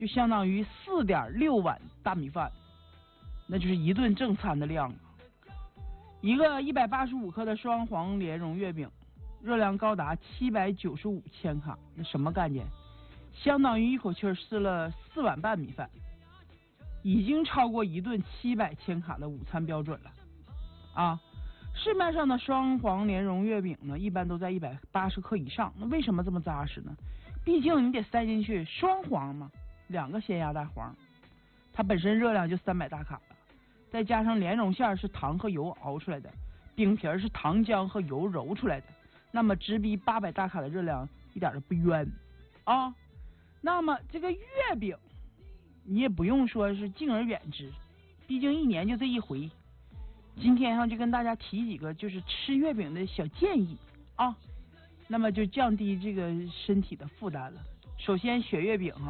就相当于4.6碗大米饭，那就是一顿正餐的量。一个185克的双黄莲蓉月饼，热量高达795千卡，那什么概念？相当于一口气吃了4碗半米饭，已经超过一顿700千卡的午餐标准了啊！市面上的双黄莲蓉月饼呢，一般都在180克以上。那为什么这么扎实呢？毕竟你得塞进去双黄嘛，2个鲜鸭蛋黄，它本身热量就300大卡了，再加上莲蓉馅是糖和油熬出来的，饼皮是糖浆和油揉出来的，那么直逼800大卡的热量一点都不冤啊！那么这个月饼，你也不用说是敬而远之，毕竟一年就这一回。今天就跟大家提几个就是吃月饼的小建议啊，那么就降低这个身体的负担了。首先选月饼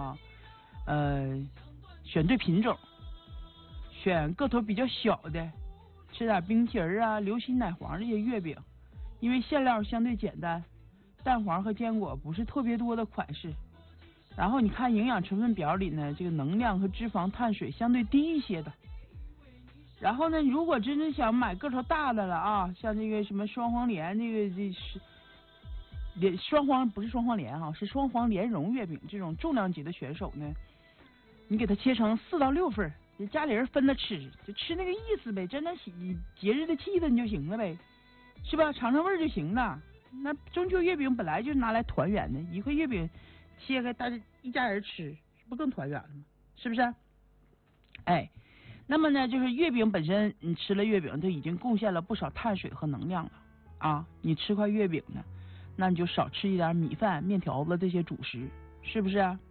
选对品种，选个头比较小的，吃点冰皮啊、流心奶黄这些月饼，因为馅料相对简单，蛋黄和坚果不是特别多的款式。然后你看营养成分表里呢，这个能量和脂肪、碳水相对低一些的。然后呢，如果真正想买个头大的了啊，像这个什么双黄莲，这是双黄不是双黄莲啊，是双黄莲蓉月饼这种重量级的选手呢，你给它切成4到6份，家里人分着吃，就吃那个意思呗，沾点节日的气氛就行了呗，是吧？尝尝味就行了。那中秋月饼本来就是拿来团圆的，一个月饼切开，大家一家人吃，不更团圆了吗？是不是？哎，那么呢，就是月饼本身，你吃了月饼，就已经贡献了不少碳水和能量了啊。你吃块月饼呢，那你就少吃一点米饭、面条子这些主食，是不是啊？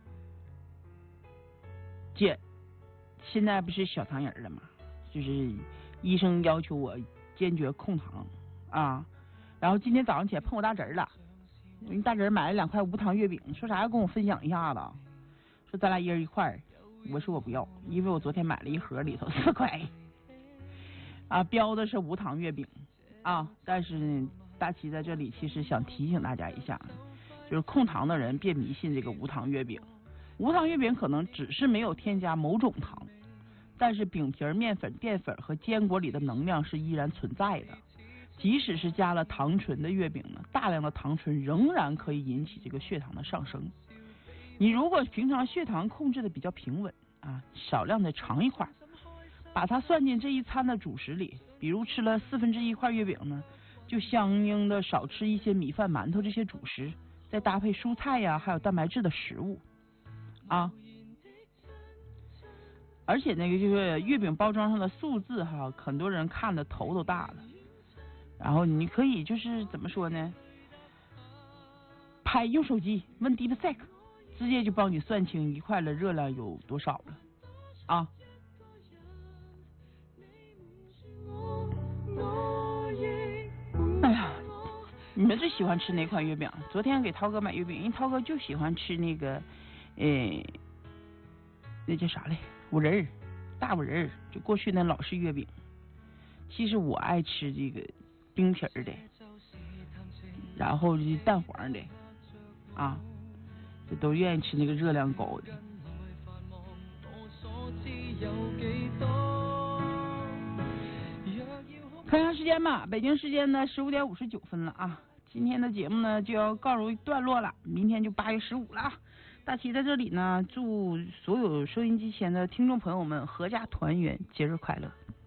姐，现在不是小糖人了吗？就是医生要求我坚决控糖啊。然后今天早上起来碰我大侄儿了，我大侄儿买了2块无糖月饼，说啥要跟我分享一下子，说咱俩一人1块，我说我不要，因为我昨天买了一盒，里头4块啊，标的是无糖月饼啊。但是呢，大齐在这里其实想提醒大家一下，就是控糖的人别迷信这个无糖月饼。无糖月饼可能只是没有添加某种糖，但是饼皮、面粉、淀粉和坚果里的能量是依然存在的。即使是加了糖醇的月饼呢，大量的糖醇仍然可以引起这个血糖的上升。你如果平常血糖控制的比较平稳啊，少量的尝一块，把它算进这一餐的主食里，比如吃了1/4块月饼呢，就相应的少吃一些米饭、馒头这些主食，再搭配蔬菜呀，还有蛋白质的食物啊。而且那个就是月饼包装上的数字哈，很多人看的头都大了。然后你可以就是怎么说呢？用手机问 DeepSeek， 直接就帮你算清一块的热量有多少了啊！哎呀，你们最喜欢吃哪款月饼？昨天给涛哥买月饼，因为涛哥就喜欢吃那个，那叫啥嘞？五仁儿，大五仁儿，就过去那老式月饼。其实我爱吃这个冰皮的，然后就是蛋黄的啊，这都愿意吃那个热量高的。看一下时间吧，北京时间呢15点59分了啊。今天的节目呢就要告入段落了，明天就8月15了。大齐在这里呢，祝所有收音机前的听众朋友们阖家团圆，节日快乐。